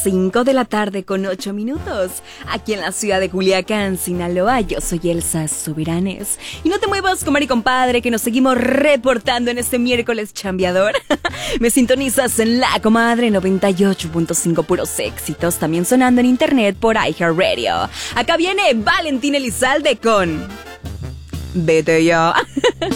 5 de la tarde con 8 minutos. Aquí en la ciudad de Culiacán, Sinaloa, yo soy Elsa Soberanes. Y no te muevas, comadre y compadre, que nos seguimos reportando en este miércoles chambeador. Me sintonizas en La Comadre 98.5, puros éxitos, también sonando en internet por iHeartRadio. Acá viene Valentín Elizalde con Vete Ya.